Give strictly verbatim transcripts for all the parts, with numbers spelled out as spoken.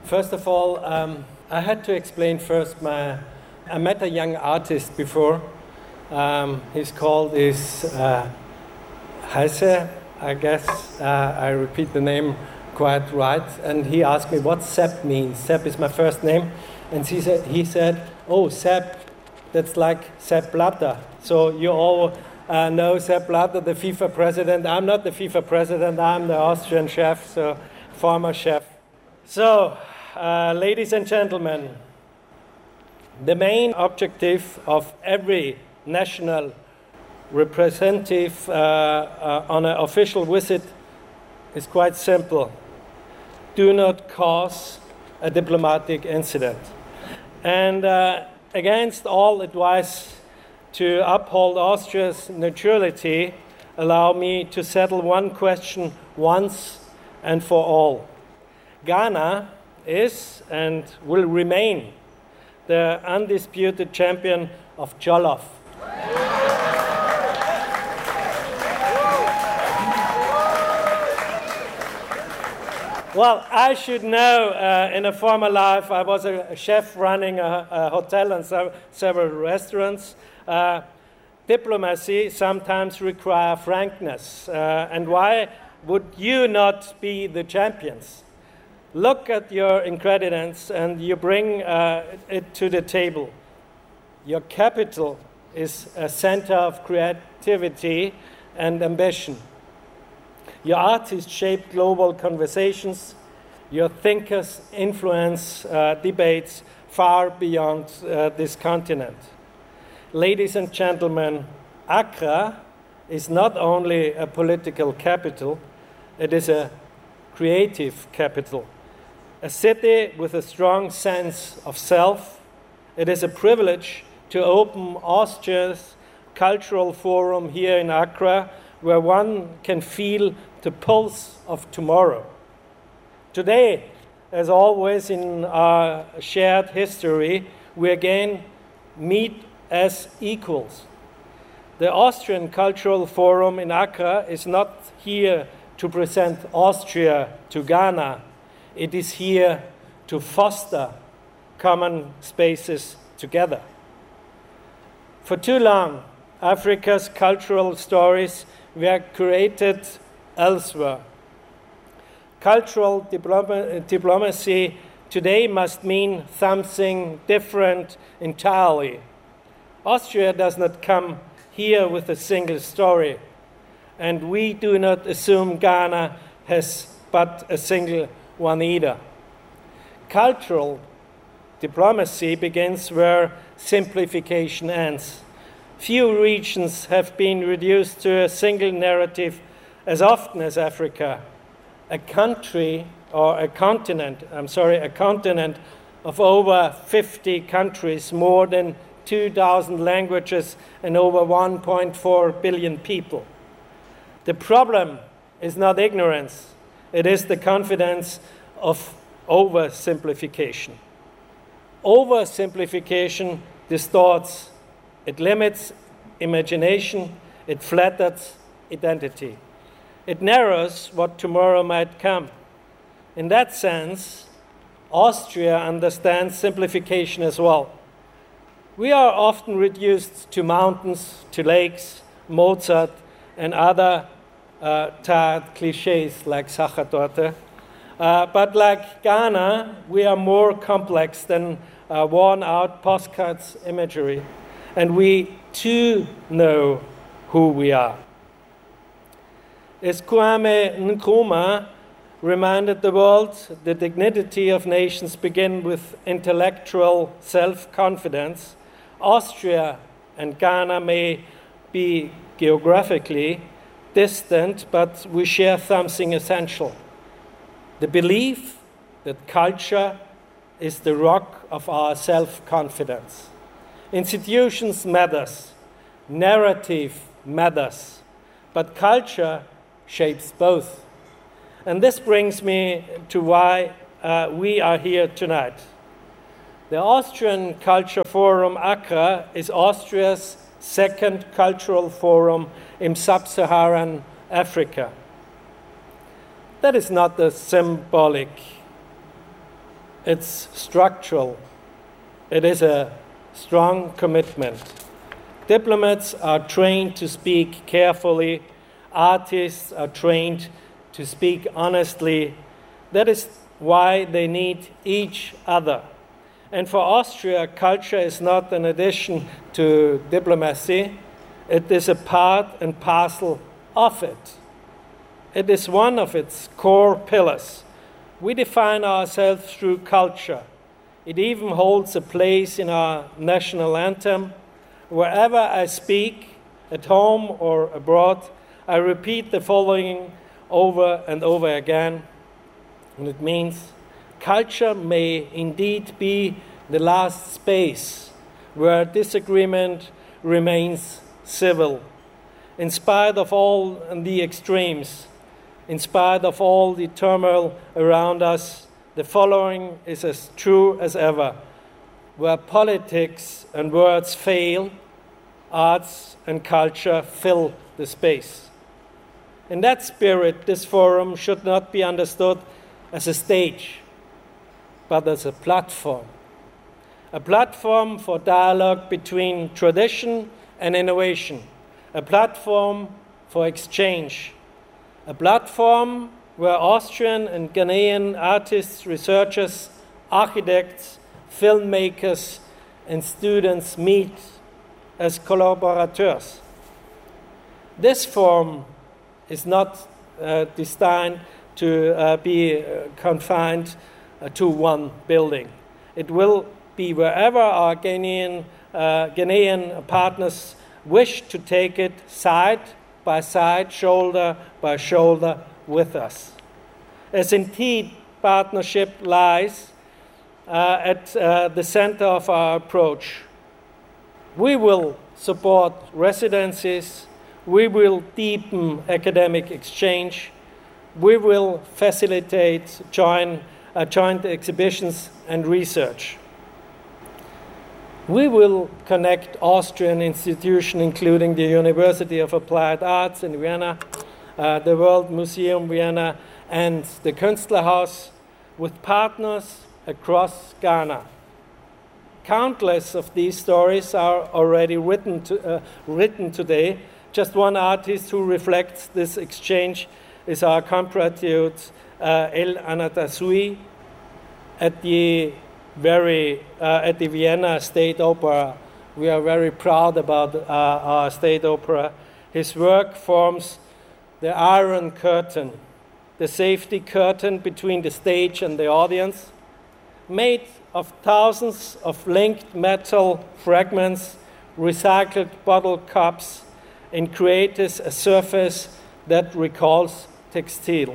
First of all, um, I had to explain first my... I met a young artist before. Um, he's called is uh, Heise, I guess. Uh, I repeat the name quite right. And he asked me what Sepp means. Sepp is my first name. And he said, he said oh, Sepp, that's like Sepp Blatter. So you all uh, know Sepp Blatter, the FIFA president. I'm not the FIFA president. I'm the Austrian chef, so former chef. So, uh, ladies and gentlemen, the main objective of every national representative uh, uh, on an official visit is quite simple. Do not cause a diplomatic incident. And uh, against all advice to uphold Austria's neutrality, allow me to settle one question once and for all. Ghana is and will remain the undisputed champion of Jollof. Well, I should know, uh, in a former life, I was a, a chef running a, a hotel and so, several restaurants. Uh, diplomacy sometimes requires frankness. Uh, and why would you not be the champions? Look at your ingredients and you bring uh, it to the table. Your capital is a center of creativity and ambition. Your artists shape global conversations. Your thinkers influence uh, debates far beyond uh, this continent. Ladies and gentlemen, Accra is not only a political capital, it is a creative capital. A city with a strong sense of self. It is a privilege to open Austria's cultural forum here in Accra, where one can feel the pulse of tomorrow. Today, as always in our shared history, we again meet as equals. The Austrian Cultural Forum in Accra is not here to present Austria to Ghana. It is here to foster common spaces together. For too long, Africa's cultural stories were created elsewhere. Cultural diploma- diplomacy today must mean something different entirely. Austria does not come here with a single story, and we do not assume Ghana has but a single one either. Cultural diplomacy begins where simplification ends. Few regions have been reduced to a single narrative as often as Africa. A country or a continent, I'm sorry, a continent of over fifty countries, more than two thousand languages, and over one point four billion people. The problem is not ignorance, it is the confidence of oversimplification. Oversimplification distorts, it limits imagination, it flatters identity. It narrows what tomorrow might come. In that sense, Austria understands simplification as well. We are often reduced to mountains, to lakes, Mozart, and other uh, tired cliches like Sachertorte. Uh, but like Ghana, we are more complex than uh, worn-out postcards imagery. And we too know who we are. As Kwame Nkrumah reminded the world, the dignity of nations begin with intellectual self-confidence. Austria and Ghana may be geographically distant, but we share something essential. The belief that culture is the rock of our self-confidence. Institutions matters, narrative matters, but culture shapes both. And this brings me to why uh, we are here tonight. The Austrian Culture Forum Accra is Austria's second cultural forum in sub-Saharan Africa. That is not a symbolic it's structural. It is a strong commitment. Diplomats are trained to speak carefully. Artists are trained to speak honestly. That is why they need each other. And for Austria, culture is not an addition to diplomacy. It is a part and parcel of it. It is one of its core pillars. We define ourselves through culture. It even holds a place in our national anthem. Wherever I speak, at home or abroad, I repeat the following over and over again. And it means, culture may indeed be the last space where disagreement remains civil. In spite of all the extremes, in spite of all the turmoil around us, the following is as true as ever. Where politics and words fail, arts and culture fill the space. In that spirit, this forum should not be understood as a stage, but as a platform. A platform for dialogue between tradition and innovation. A platform for exchange. A platform where Austrian and Ghanaian artists, researchers, architects, filmmakers, and students meet as collaborators. This forum is not uh, destined to uh, be uh, confined uh, to one building. It will be wherever our Ghanaian, uh, Ghanaian partners wish to take it, side by side, shoulder by shoulder with us. As indeed partnership lies uh, at uh, the center of our approach. We will support residencies, we will deepen academic exchange, we will facilitate joint, uh, joint exhibitions and research. We will connect Austrian institutions, including the University of Applied Arts in Vienna, uh, the World Museum Vienna, and the Künstlerhaus, with partners across Ghana. Countless of these stories are already written, to, uh, written today. Just one artist who reflects this exchange is our compatriot uh, El Anatasui at the very uh, at the Vienna State Opera. We are very proud about uh, our State Opera. His work forms the Iron Curtain, the safety curtain between the stage and the audience, made of thousands of linked metal fragments, recycled bottle cups, and creates a surface that recalls textile.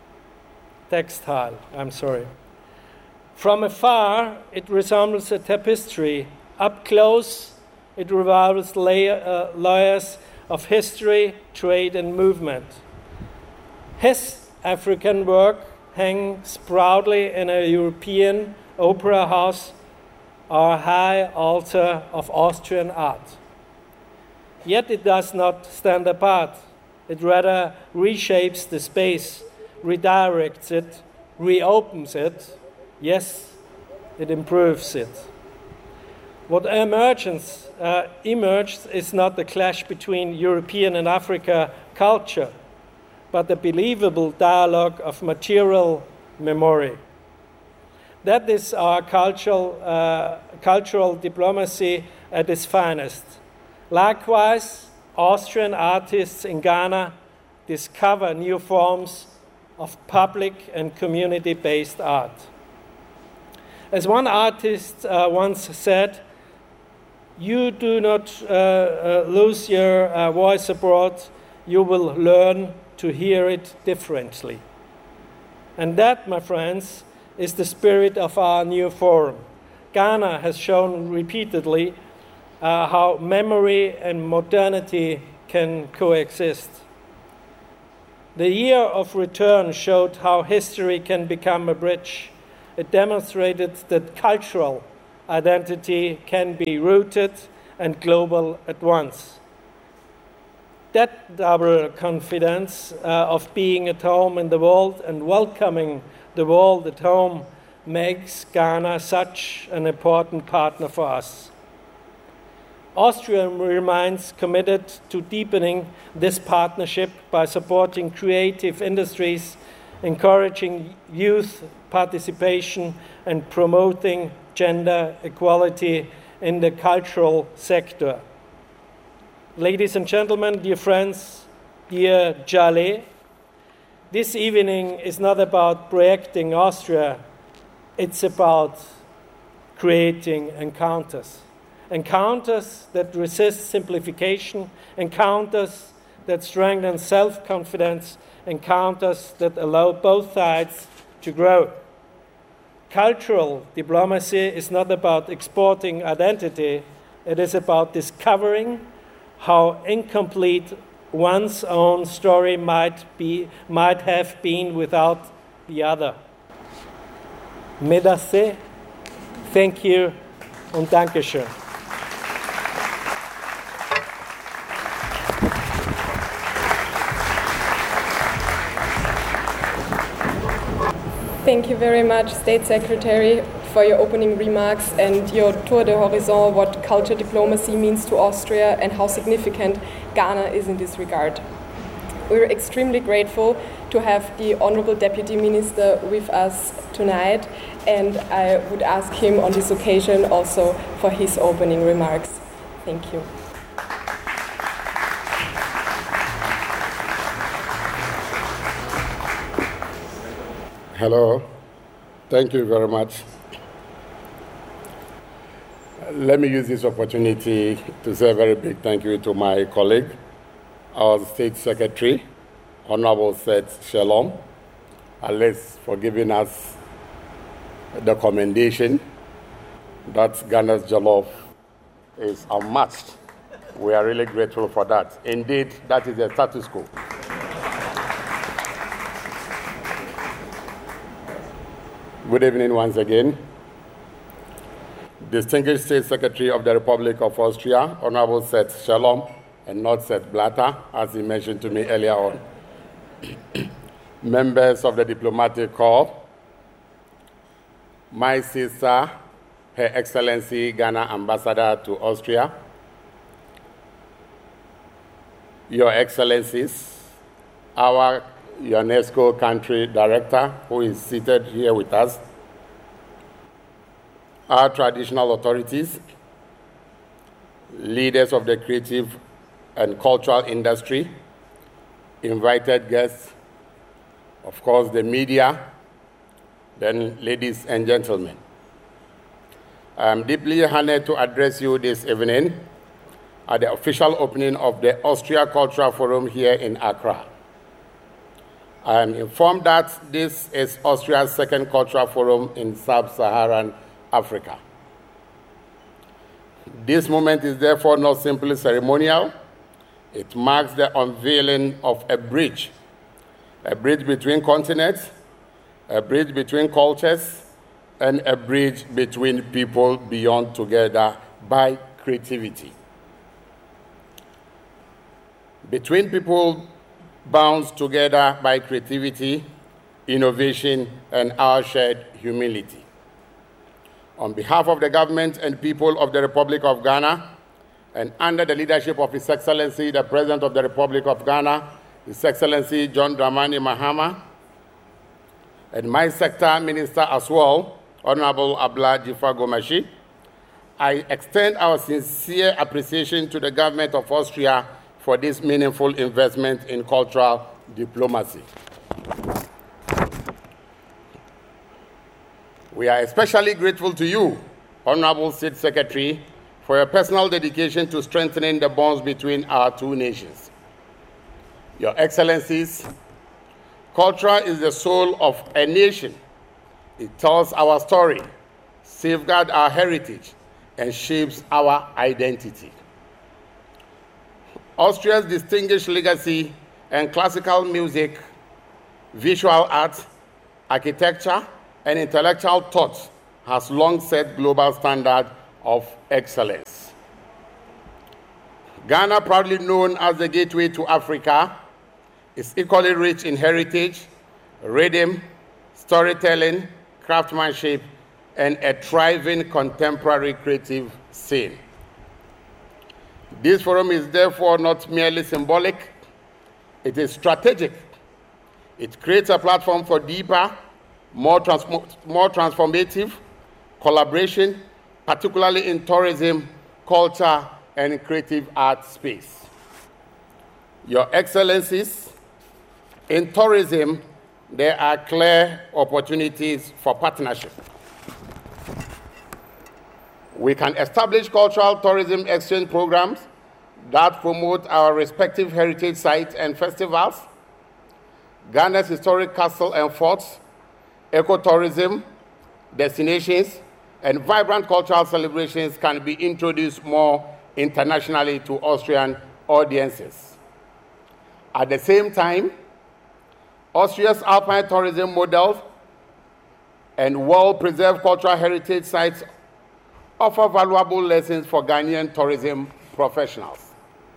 Textile, I'm sorry. From afar, it resembles a tapestry. Up close, it reveals layer, uh, layers of history, trade, and movement. His African work hangs proudly in a European opera house, our high altar of Austrian art. Yet it does not stand apart. It rather reshapes the space, redirects it, reopens it. Yes, it improves it. What emerges, uh, emerges is not the clash between European and Africa culture, but a believable dialogue of material memory. That is our cultural, uh, cultural diplomacy at its finest. Likewise, Austrian artists in Ghana discover new forms of public and community-based art. As one artist uh, once said, you do not uh, uh, lose your uh, voice abroad, you will learn to hear it differently. And that, my friends, is the spirit of our new forum. Ghana has shown repeatedly uh, how memory and modernity can coexist. The year of return showed how history can become a bridge. It demonstrated that cultural identity can be rooted and global at once. That double confidence uh, of being at home in the world and welcoming the world at home makes Ghana such an important partner for us. Austria remains committed to deepening this partnership by supporting creative industries, encouraging youth participation, and promoting gender equality in the cultural sector. Ladies and gentlemen, dear friends, dear Jale, this evening is not about projecting Austria, it's about creating encounters. Encounters that resist simplification, encounters that strengthen self-confidence, encounters that allow both sides to grow. Cultural diplomacy is not about exporting identity, it is about discovering how incomplete one's own story might be, might have been without the other. Merci, thank you, und Dankeschön. Thank you very much, State Secretary, for your opening remarks and your tour de horizon, what culture diplomacy means to Austria and how significant Ghana is in this regard. We're extremely grateful to have the Honorable Deputy Minister with us tonight, and I would ask him on this occasion also for his opening remarks. Thank you. Hello, thank you very much. Let me use this opportunity to say a very big thank you to my colleague, our State Secretary, Honorable Seth Shalom, Alice, for giving us the commendation that Ghana's jollof is unmatched. We are really grateful for that. Indeed, that is the status quo. Good evening once again. Distinguished State Secretary of the Republic of Austria, Honorable Seth Shalom, and not Seth Blatter, as he mentioned to me earlier on. Members of the Diplomatic Corps, my sister, Her Excellency Ghana Ambassador to Austria, Your Excellencies, our UNESCO Country Director, who is seated here with us, our traditional authorities, leaders of the creative and cultural industry, invited guests, of course, the media, then ladies and gentlemen. I'm deeply honored to address you this evening at the official opening of the Austria Cultural Forum here in Accra. I am informed that this is Austria's second cultural forum in sub-Saharan Africa. This moment is therefore not simply ceremonial. It marks the unveiling of a bridge, a bridge between continents, a bridge between cultures, and a bridge between people beyond together by creativity. Between people bound together by creativity, innovation, and our shared humility. On behalf of the government and people of the Republic of Ghana, and under the leadership of His Excellency, the President of the Republic of Ghana, His Excellency John Dramani Mahama, and my sector minister as well, Honorable Abla Jifa Gomashi, I extend our sincere appreciation to the government of Austria for this meaningful investment in cultural diplomacy. We are especially grateful to you, Honorable State Secretary, for your personal dedication to strengthening the bonds between our two nations. Your Excellencies, culture is the soul of a nation. It tells our story, safeguards our heritage, and shapes our identity. Austria's distinguished legacy and classical music, visual art, architecture, and intellectual thought has long set global standard of excellence. Ghana, proudly known as the gateway to Africa, is equally rich in heritage, rhythm, storytelling, craftsmanship, and a thriving contemporary creative scene. This forum is therefore not merely symbolic, it is strategic. It creates a platform for deeper, more, transform more transformative collaboration, particularly in tourism, culture, and creative art space. Your Excellencies, in tourism, there are clear opportunities for partnership. We can establish cultural tourism exchange programs that promote our respective heritage sites and festivals, Ghana's historic castle and forts, ecotourism, destinations, and vibrant cultural celebrations can be introduced more internationally to Austrian audiences. At the same time, Austria's alpine tourism model and well-preserved cultural heritage sites offer valuable lessons for Ghanaian tourism professionals.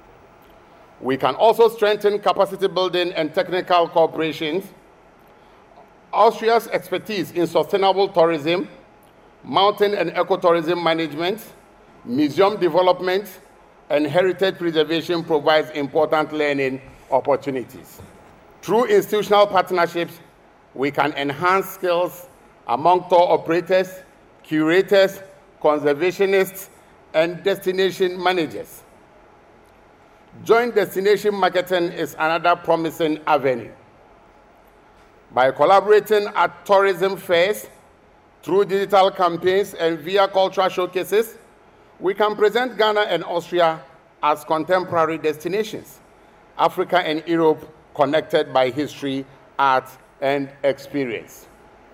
We can also strengthen capacity building and technical cooperation. Austria's expertise in sustainable tourism, mountain and ecotourism management, museum development, and heritage preservation provides important learning opportunities. Through institutional partnerships, we can enhance skills among tour operators, curators, conservationists, and destination managers. Joint destination marketing is another promising avenue. By collaborating at tourism fairs, through digital campaigns, and via cultural showcases, we can present Ghana and Austria as contemporary destinations, Africa and Europe connected by history, art, and experience.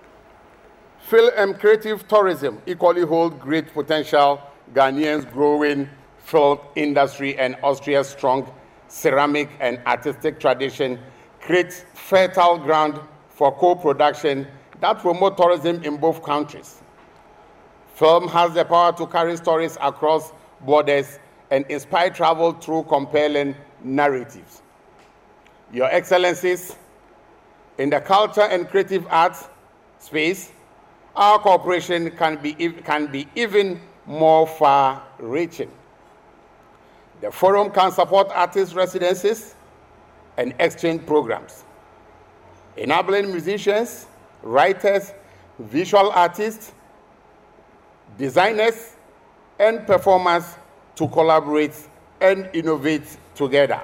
Film and creative tourism equally hold great potential. Ghanaians' growing film industry and Austria's strong ceramic and artistic tradition creates fertile ground for co-production that promote tourism in both countries. Film has the power to carry stories across borders and inspire travel through compelling narratives. Your Excellencies, in the culture and creative arts space, our cooperation can be, can be even more far-reaching. The forum can support artist residencies and exchange programs, enabling musicians, writers, visual artists, designers, and performers to collaborate and innovate together.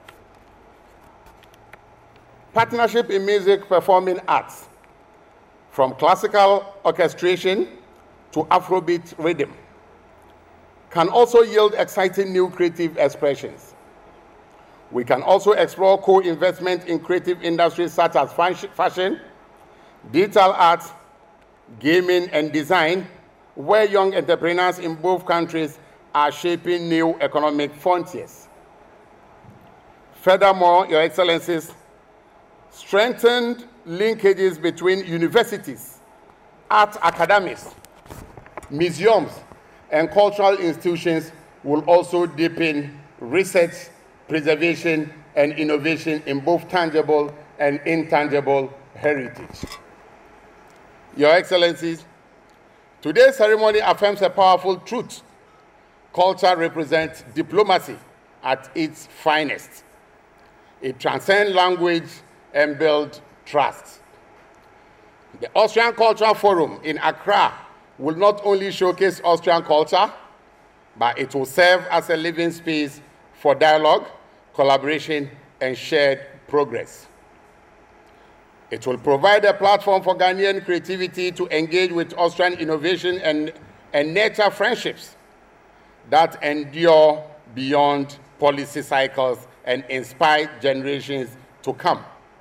Partnership in music performing arts, from classical orchestration to Afrobeat rhythm, can also yield exciting new creative expressions. We can also explore co-investment in creative industries such as fashion, digital art, gaming, and design, where young entrepreneurs in both countries are shaping new economic frontiers. Furthermore, Your Excellencies, strengthened linkages between universities, art academies, museums, and cultural institutions will also deepen research, preservation, and innovation in both tangible and intangible heritage. Your Excellencies, today's ceremony affirms a powerful truth. Culture represents diplomacy at its finest. It transcends language and builds trust. The Austrian Cultural Forum in Accra will not only showcase Austrian culture, but it will serve as a living space for dialogue, collaboration, and shared progress. It will provide a platform for Ghanaian creativity to engage with Austrian innovation and, and nurture friendships that endure beyond policy cycles and inspire generations to come.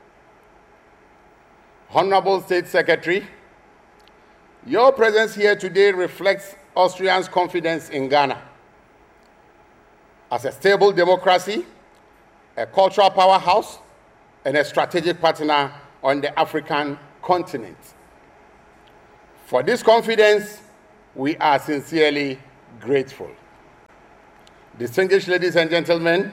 Honorable State Secretary, your presence here today reflects Austrians' confidence in Ghana as a stable democracy, a cultural powerhouse, and a strategic partner on the African continent. For this confidence, we are sincerely grateful. Distinguished ladies and gentlemen,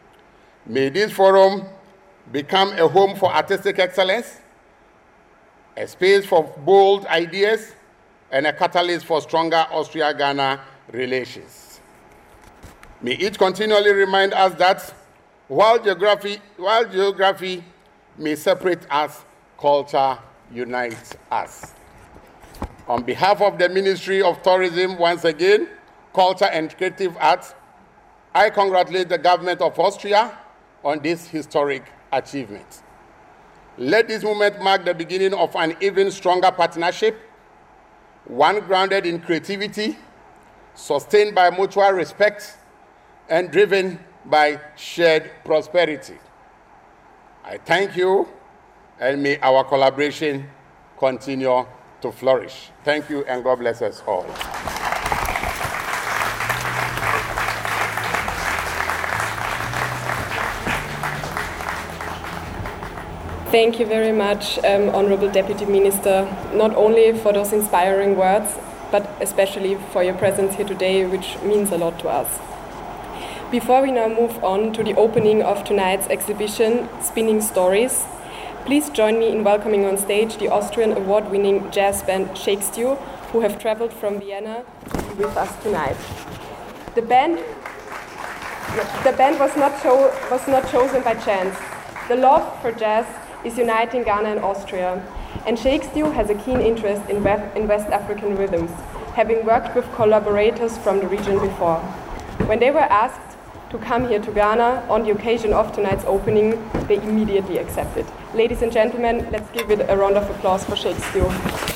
may this forum become a home for artistic excellence, a space for bold ideas, and a catalyst for stronger Austria-Ghana relations. May it continually remind us that while geography, while geography may separate us, culture unites us. On behalf of the Ministry of Tourism, once again, Culture and Creative Arts, I congratulate the government of Austria on this historic achievement. Let this moment mark the beginning of an even stronger partnership, one grounded in creativity, sustained by mutual respect, and driven by shared prosperity. I thank you, and may our collaboration continue to flourish. Thank you, and God bless us all. Thank you very much, um, Honorable Deputy Minister, not only for those inspiring words, but especially for your presence here today, which means a lot to us. Before we now move on to the opening of tonight's exhibition, Spinning Stories, please join me in welcoming on stage the Austrian award-winning jazz band Shake Stew, who have traveled from Vienna to be with us tonight. The band, the band was not, cho was not chosen by chance. The love for jazz is uniting Ghana and Austria, and Shake Stew has a keen interest in, in West African rhythms, having worked with collaborators from the region before. When they were asked to come here to Ghana on the occasion of tonight's opening, they immediately accepted. Ladies and gentlemen, let's give it a round of applause for Shake Stew.